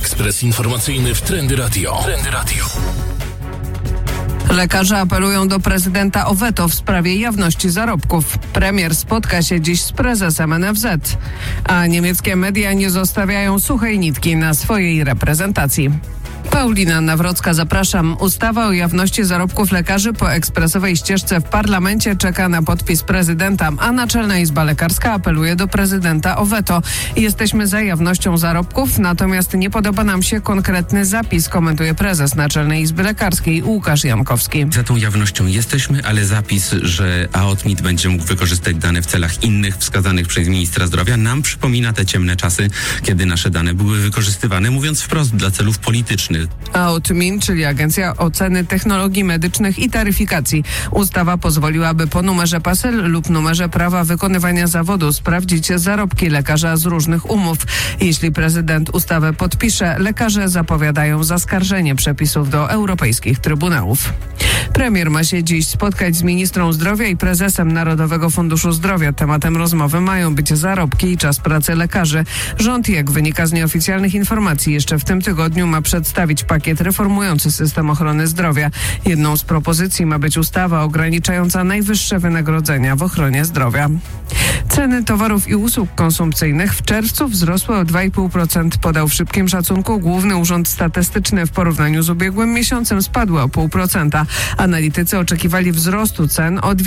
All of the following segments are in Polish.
Ekspres informacyjny w Trendy Radio. Lekarze apelują do prezydenta o weto w sprawie jawności zarobków. Premier spotka się dziś z prezesem NFZ, a niemieckie media nie zostawiają suchej nitki na swojej reprezentacji. Paulina Nawrocka, zapraszam. Ustawa o jawności zarobków lekarzy po ekspresowej ścieżce w parlamencie czeka na podpis prezydenta, a Naczelna Izba Lekarska apeluje do prezydenta o weto. Jesteśmy za jawnością zarobków, natomiast nie podoba nam się konkretny zapis, komentuje prezes Naczelnej Izby Lekarskiej Łukasz Jankowski. Za tą jawnością jesteśmy, ale zapis, że AOTMiT będzie mógł wykorzystać dane w celach innych wskazanych przez ministra zdrowia, nam przypomina te ciemne czasy, kiedy nasze dane były wykorzystywane, mówiąc wprost, dla celów politycznych. AOTMiT, czyli Agencja Oceny Technologii Medycznych i Taryfikacji. Ustawa pozwoliłaby po numerze PESEL lub numerze prawa wykonywania zawodu sprawdzić zarobki lekarza z różnych umów. Jeśli prezydent ustawę podpisze, lekarze zapowiadają zaskarżenie przepisów do europejskich trybunałów. Premier ma się dziś spotkać z ministrą zdrowia i prezesem Narodowego Funduszu Zdrowia. Tematem rozmowy mają być zarobki i czas pracy lekarzy. Rząd, jak wynika z nieoficjalnych informacji, jeszcze w tym tygodniu ma przedstawić pakiet reformujący system ochrony zdrowia. Jedną z propozycji ma być ustawa ograniczająca najwyższe wynagrodzenia w ochronie zdrowia. Ceny towarów i usług konsumpcyjnych w czerwcu wzrosły o 2,5%, podał w szybkim szacunku Główny Urząd Statystyczny. W porównaniu z ubiegłym miesiącem spadły o 0,5%. Analitycy oczekiwali wzrostu cen o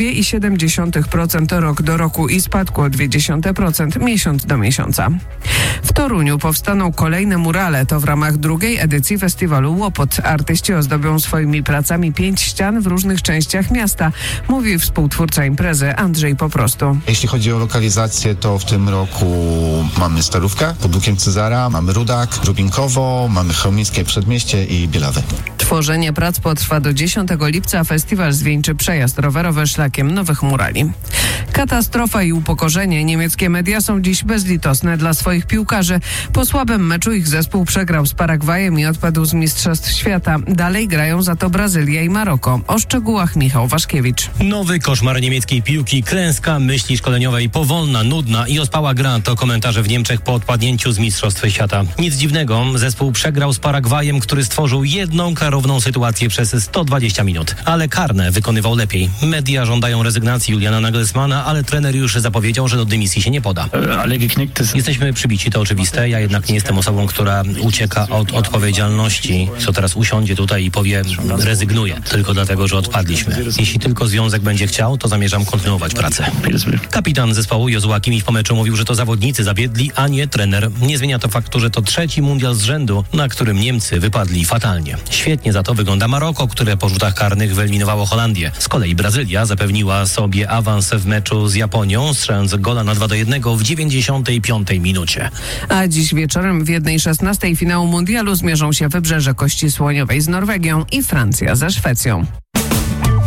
2,7% rok do roku i spadku o 0,2% miesiąc do miesiąca. W Toruniu powstaną kolejne murale. To w ramach drugiej edycji festiwalu Łopot. Artyści ozdobią swoimi pracami 5 ścian w różnych częściach miasta, mówi współtwórca imprezy Andrzej Poprostu. Jeśli chodzi o lokalizację, to w tym roku mamy Starówkę pod Łukiem Cezara, mamy Rudak, Rubinkowo, mamy Chełmińskie Przedmieście i Bielawy. Tworzenie prac potrwa do 10 lipca. Festiwal zwieńczy przejazd rowerowy szlakiem nowych murali. Katastrofa i upokorzenie. Niemieckie media są dziś bezlitosne dla swoich piłkarzy. Po słabym meczu ich zespół przegrał z Paragwajem i odpadł z Mistrzostw Świata. Dalej grają za to Brazylia i Maroko. O szczegółach Michał Waszkiewicz. Nowy koszmar niemieckiej piłki. Klęska myśli szkoleniowej, powolna, nudna i ospała gra. To komentarze w Niemczech po odpadnięciu z Mistrzostw Świata. Nic dziwnego, zespół przegrał z Paragwajem, który stworzył jedną klarowną sytuację przez 120 minut. Ale karne wykonywał lepiej. Media żądają rezygnacji Juliana Nagelsmana, ale trener już zapowiedział, że do dymisji się nie poda. Jesteśmy przybici, to oczywiste. Ja jednak nie jestem osobą, która ucieka od odpowiedzialności, co teraz usiądzie tutaj i powie rezygnuję, tylko dlatego, że odpadliśmy. Jeśli tylko związek będzie chciał, to zamierzam kontynuować pracę. Kapitan zespołu Jozua Kimmich po meczu mówił, że to zawodnicy zawiedli, a nie trener. Nie zmienia to faktu, że to 3. mundial z rzędu, na którym Niemcy wypadli fatalnie. Świetnie za to wygląda Maroko, które po rzutach karnych wyeliminowało Holandię. Z kolei Brazylia zapewniła sobie awans w meczu z Japonią, strzelając gola na 2-1 w 95 minucie. A dziś wieczorem w 1:16 finału mundialu zmierzą się Wybrzeże Kości Słoniowej z Norwegią i Francja ze Szwecją.